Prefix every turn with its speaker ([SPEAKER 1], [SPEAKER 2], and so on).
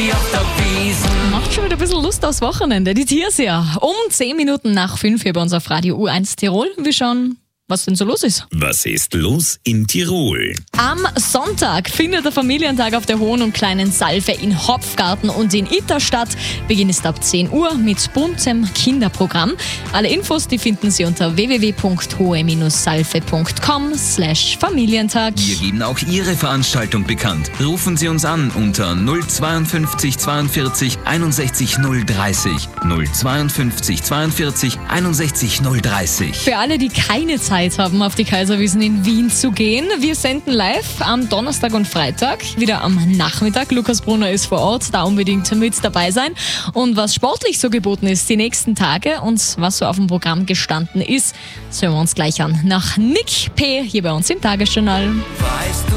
[SPEAKER 1] wie auf der Wiesn.
[SPEAKER 2] Macht schon wieder ein bisschen Lust aufs Wochenende. Die Tiersia. Um 10 Minuten nach 5 hier bei uns auf Radio U1 Tirol. Wir schauen, was denn so los ist.
[SPEAKER 3] Was ist los in Tirol?
[SPEAKER 2] Am Sonntag findet der Familientag auf der Hohen und Kleinen Salve in Hopfgarten und in Itter statt. Beginn ist ab 10 Uhr mit buntem Kinderprogramm. Alle Infos, die finden Sie unter www.hohe-salve.com/Familientag.
[SPEAKER 1] Wir geben auch Ihre Veranstaltung bekannt. Rufen Sie uns an unter 052 42 61 030. 052 42 61 030.
[SPEAKER 2] Für alle, die keine Zeit haben, auf die Kaiserwiesn in Wien zu gehen. Wir senden live am Donnerstag und Freitag, wieder am Nachmittag. Lukas Brunner ist vor Ort, da unbedingt mit dabei sein. Und was sportlich so geboten ist die nächsten Tage und was so auf dem Programm gestanden ist, das hören wir uns gleich an. Nach Nick P. hier bei uns im Tagesjournal.
[SPEAKER 1] Weißt du